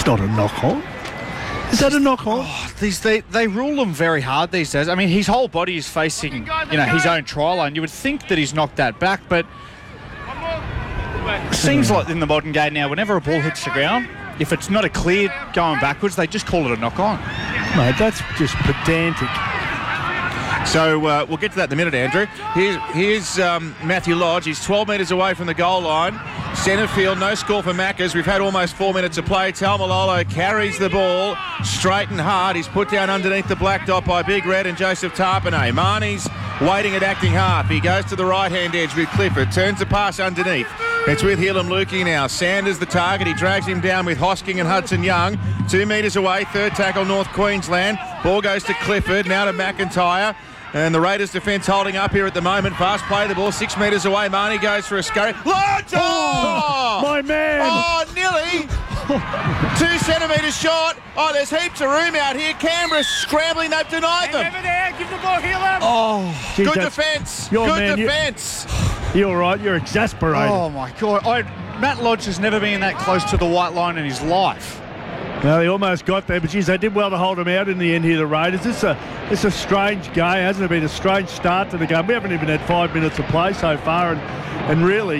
It's not a knock-on. Is that a knock-on? They rule them very hard these days. I mean, his whole body is facing, his own try line. You would think that he's knocked that back, but it seems like in the modern game now, whenever a ball hits the ground, if it's not a clear going backwards, they just call it a knock-on. Mate, that's just pedantic. So we'll get to that in a minute, Andrew. Here's Matthew Lodge. He's 12 metres away from the goal line. Centre field, no score for Maccas. We've had almost 4 minutes of play. Taumalolo carries the ball straight and hard. He's put down underneath the black dot by Big Red and Joseph Tarpanay. Marnie's waiting at acting half. He goes to the right-hand edge with Clifford. Turns the pass underneath. It's with Hillam Lukey now. Sanders the target. He drags him down with Hosking and Hudson Young. 2 metres away. Third tackle, North Queensland. Ball goes to Clifford. Now to McIntyre. And the Raiders defence holding up here at the moment. Fast play the ball 6 metres away. Marnie goes for a scurry. Lodge! Oh, my man! Oh, nearly. 2 centimetres short. Oh, there's heaps of room out here. Canberra scrambling. They've denied them. Over there. Give the ball, Hillam. Oh, geez, good defence. Good man, defence. You're all right. You're exasperated. Oh, my God. Matt Lodge has never been that close to the white line in his life. No, they almost got there, but geez, they did well to hold him out in the end here, the Raiders. It's a strange game, hasn't it been? A strange start to the game. We haven't even had 5 minutes of play so far, and really,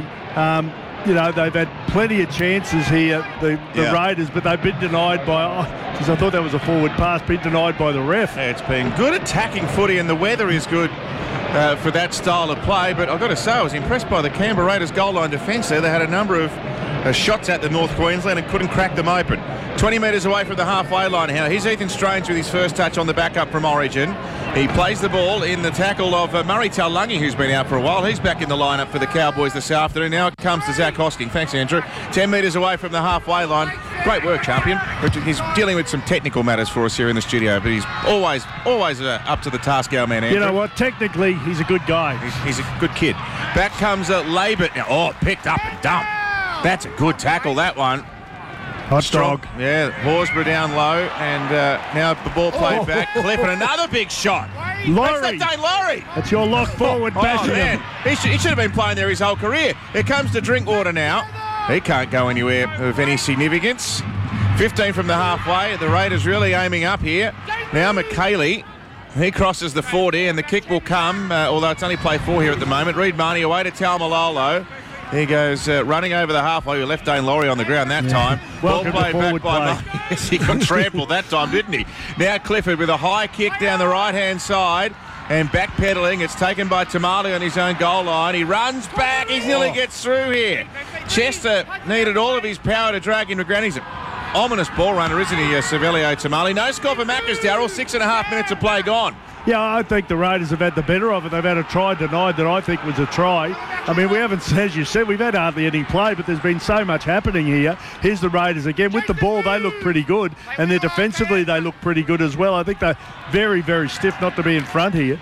they've had plenty of chances here, the Raiders, but they've been denied by, I thought that was a forward pass, been denied by the ref. Yeah, it's been good attacking footy, and the weather is good for that style of play, but I've got to say, I was impressed by the Canberra Raiders goal line defence there. They had a number of shots at the North Queensland and couldn't crack them open. 20 metres away from the halfway line now. Here's Ethan Strange with his first touch on the backup from Origin. He plays the ball in the tackle of Murray Taulagi, who's been out for a while. He's back in the lineup for the Cowboys this afternoon. Now it comes to Zach Hosking. Thanks, Andrew. 10 metres away from the halfway line. Great work, champion. He's dealing with some technical matters for us here in the studio, but he's always up to the task, our man, Andrew. You know what? Technically, he's a good guy. He's a good kid. Back comes Labert. Now, picked up and dumped. That's a good tackle, that one. Hot dog. Yeah, Horsburgh down low, and now the ball played back. Clifford, another big shot. Laurie. That's Dane Laurie. That's your lock forward bashing him. He should have been playing there his whole career. It comes to Drinkwater now. He can't go anywhere of any significance. 15 from the halfway. The Raiders really aiming up here. Now McKaylee. He crosses the 40 and the kick will come, although it's only play 4 here at the moment. Reed Marnie away to Taumalolo. He goes running over the halfway. We left Dane Laurie on the ground that time. Welcome ball played to back by play. Yes, he got trampled that time, didn't he? Now Clifford with a high kick down the right-hand side and backpedaling. It's taken by Tamale on his own goal line. He runs back. He nearly gets through here. Chester needed all of his power to drag him to ground. He's an ominous ball runner, isn't he, Savelio Tamale? No score for Maccas, Darryl. 6.5 minutes of play gone. Yeah, I think the Raiders have had the better of it. They've had a try denied that I think was a try. I mean, we haven't, as you said, we've had hardly any play, but there's been so much happening here. Here's the Raiders again. With the ball, they look pretty good, and then defensively, they look pretty good as well. I think they're very, very stiff not to be in front here.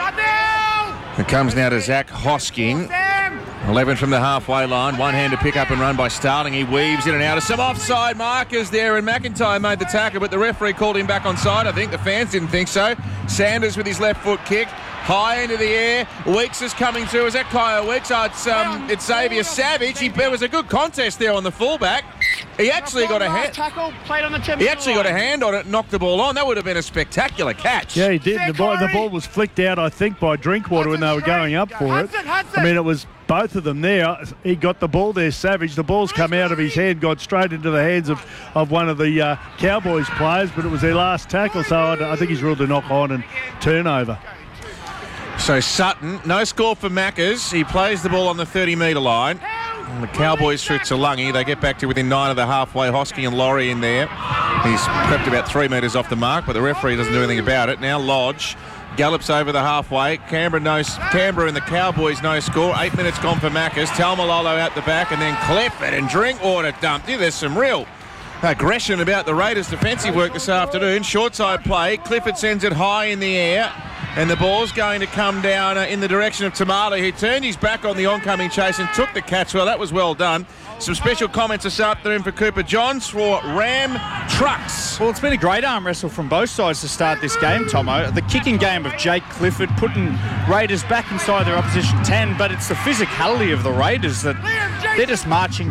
It comes now to Zach Hosking. 11 from the halfway line. One hand to pick up and run by Starling. He weaves in and out of some offside markers there, and McIntyre made the tackle, but the referee called him back onside. I think the fans didn't think so. Sanders with his left foot kick. High into the air. Weeks is coming through. Is that Kyle Weeks? Oh, it's Xavier Savage. There was a good contest there on the fullback. He actually got a hand. He actually got a hand on it and knocked the ball on. That would have been a spectacular catch. Yeah, he did. The ball was flicked out, I think, by Drinkwater when they were going up for it. I mean, it was both of them there. He got the ball there, Savage. The ball's come out of his hand, got straight into the hands of one of the Cowboys players, but it was their last tackle, so I think he's ruled a knock on and turnover. So Sutton, no score for Maccas. He plays the ball on the 30-metre line. And the Cowboys through Taulagi. They get back to within 9 of the halfway. Hosking and Laurie in there. He's crept about 3 metres off the mark, but the referee doesn't do anything about it. Now Lodge gallops over the halfway. Canberra and the Cowboys no score. 8 minutes gone for Maccas. Taumalolo out the back, and then Clifford and Drinkwater dumped. Yeah, there's some real aggression about the Raiders' defensive work this afternoon. Short side play. Clifford sends it high in the air. And the ball's going to come down in the direction of Tamale. He turned his back on the oncoming chase and took the catch. Well, that was well done. Some special comments this afternoon for Cooper Johns for Ram Trucks. Well, it's been a great arm wrestle from both sides to start this game, Tomo. The kicking game of Jake Clifford putting Raiders back inside their opposition 10, but it's the physicality of the Raiders that they're just marching